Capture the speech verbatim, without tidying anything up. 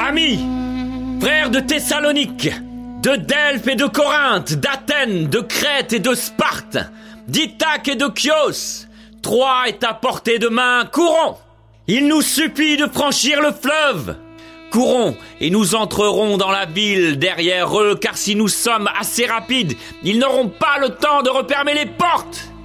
Amis, frères de Thessalonique, de Delphes et de Corinthe, d'Athènes, de Crète et de Sparte, d'Ithaque et de Chios, Troie est à portée de main, courons! Il nous supplie de franchir le fleuve. Courons et nous entrerons dans la ville derrière eux, car si nous sommes assez rapides, ils n'auront pas le temps de refermer les portes.